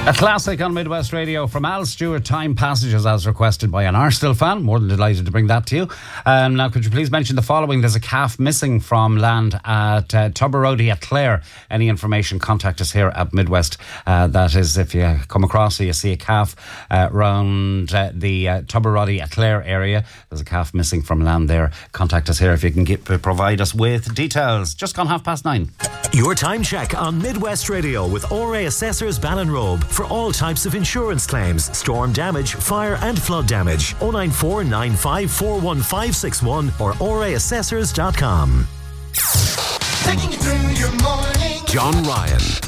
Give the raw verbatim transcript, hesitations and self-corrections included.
A classic on Midwest Radio from Al Stewart, Time Passages, as requested by an Arsenal fan. More than delighted to bring that to you. Um, now, could you please mention the following? There's a calf missing from land at uh, Tuberody at Clare. Any information, contact us here at Midwest. Uh, that is, if you come across or you see a calf uh, around uh, the uh, Tuberody at Clare area, there's a calf missing from land there. Contact us here if you can get, provide us with details. Just gone half past nine. Your time check on Midwest Radio with O R A Assessors Ballinrobe for all types of insurance claims, storm damage, fire and flood damage. oh nine four nine five four one five six one or O R A assessors dot com. Taking you through your morning. John Ryan.